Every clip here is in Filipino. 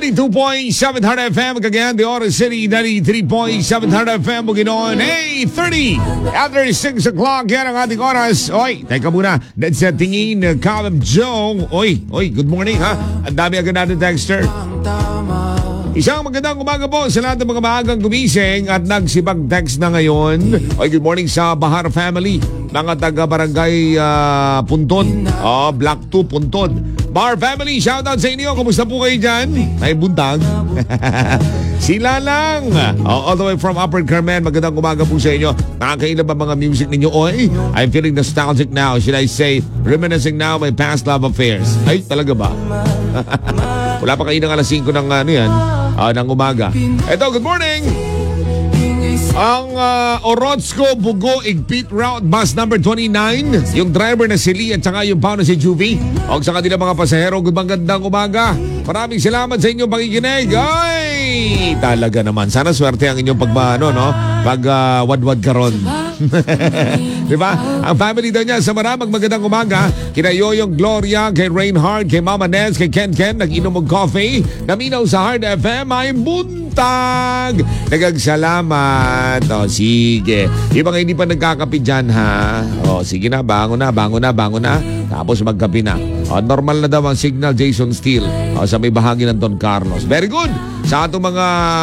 92.7 Heart FM, Cagayan de Oro City, 93.7 Heart FM, Bukidnon. Hey, 30 after 6 o'clock, yan ang ating oras. Oy, teka muna, that's sa tingin, Caleb Joe. Oy, good morning ha. Ang dami agad natin texter. Isang magandang umaga po sa lahat ng mga maagang gumising at nagsipag-text na ngayon. Oy, good morning sa Bahar family, mga taga-barangay Puntod, Block 2 Puntod. Bahar family, shoutout sa inyo. Kumusta po kayo dyan? May buntag. Sila lang. All the way from Upper Carmen, magandang umaga po sa inyo. Nakakailan ba mga music ninyo? Oy, I'm feeling nostalgic now. Should I say, reminiscing now my past love affairs. Ay, talaga ba? Wala pa kayo ng alas 5 ng ng umaga. Eto, good morning! Ang Orozco Bugo Igpit Route Bus number 29, yung driver na si Lee at saka yung pao na si Juvie, o sa kanilang mga pasahero, magandang umaga. Maraming salamat sa inyong pakikinig. Ay, talaga naman. Sana swerte ang inyong pag wadwad karon. Diba? Ang family daw niya sa Maramag, magandang umaga. Kina Yoyong Gloria, kay Reinhard, kay Mama Nez, kay Ken, nag-inom ng coffee. Naminaw sa Hard FM ay buntag. Nagagsalamat. O, sige. Yung mga hindi pa nagkakape dyan, ha? O, sige na, bangon na. Tapos magkape na. O, normal na daw ang signal, Jason Steele. O, sa may bahagi ng Don Carlos. Very good. Sa atong mga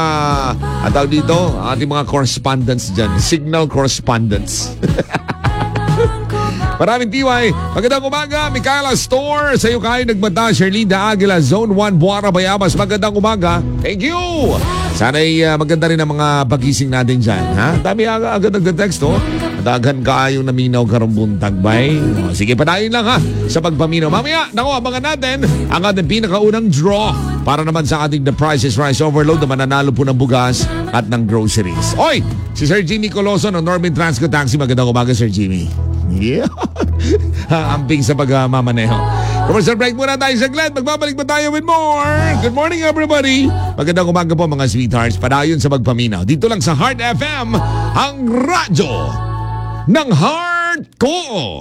ating mga correspondents dyan. Signal correspondents. Maraming tiway. Magandang umaga, Micaela Store. Sa iyo kayo nagmata, Sherlinda Aguila, Zone 1, Buara, Bayabas. Magandang umaga. Thank you. Sana'y maganda rin ang mga pagising natin dyan. Ha? Dami agad nagda-text, oh. Madagan kayong naminaw karumbuntag, bay. Sige, padayin lang ha sa pagpaminaw. Mamaya, abangan natin ang ating pinakaunang draw para naman sa ating The Price is Rice Overload na mananalo po ng bugas at ng groceries. Oy, si Sir Jimmy Coloso ng Norman Transco Taxi. Magandang umaga, Sir Jimmy. Yeah. Amping sa pagmamaneho. Commercial break muna tayo saglit. Magbabalik pa tayo with more. Good morning, everybody. Magandang umaga po, mga sweethearts. Padayon sa pagpaminaw. Dito lang sa Heart FM, ang radyo ng Heart ko.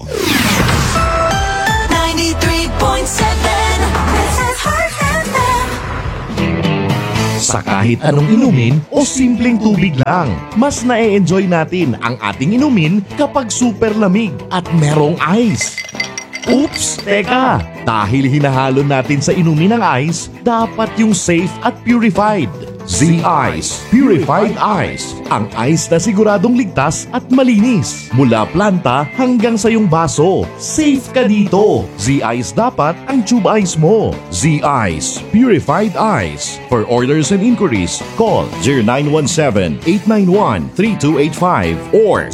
93.7 This is Heart FM. Sa kahit anong inumin o simpleng tubig lang, mas na-enjoy natin ang ating inumin kapag super lamig at merong ice. Oops! Teka! Dahil hinahalo natin sa inumin ng ice, dapat yung safe at purified. Z-Ice Purified Ice. Ang ice na siguradong ligtas at malinis. Mula planta hanggang sa iyong baso. Safe ka dito. Z-Ice dapat ang tube ice mo. Z-Ice Purified Ice. For orders and inquiries, call 0917-891-3285 or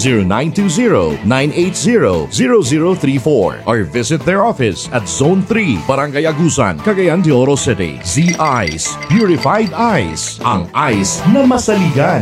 0920-980-0034 or visit their office at Zone 3, Barangay Agusan, Cagayan de Oro City. Z-Ice Purified Ice. Ang ice na masaligan.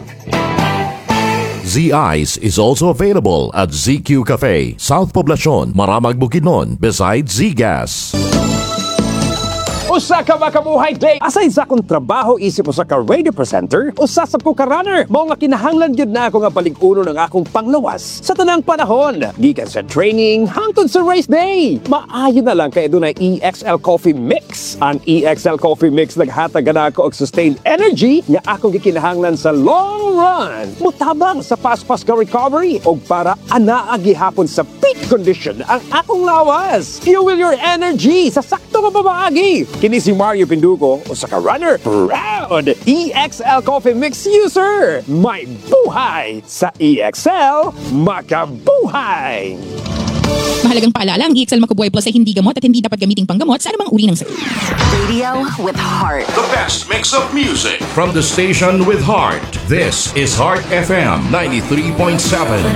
Z-Ice is also available at ZQ Cafe, South Poblacion, Maramag, Bukidnon, beside Z-Gas. Usa ka makabuhay day. Aside sa akong trabaho, isip usa ka radio presenter, usa sa ko ka runner. Mao nga kinahanglan gyud na ako nga palig-uno ng akong panglawas sa tanang panahon. Gikan sa training hangtod sa race day. Maayo na lang kay dunay EXL Coffee Mix. Ang EXL Coffee Mix naghatag na ako og sustained energy nga akong gikinahanglan sa long run. Mutabang sa fast ka recovery og para anaa gihapon sa peak condition ang akong lawas. Fuel your energy sa sakto nga pamaagi. Kini si Mario Pindugo, usa ka runner, proud EXL Coffee Mix user. May buhay sa EXL, makabuhay! Mahalagang paalala, ang EXL Makabuhay Plus ay hindi gamot at hindi dapat gamiting panggamot sa anumang uri ng sakit. Radio with heart. The best mix of music from the station with heart. This is Heart FM 93.7.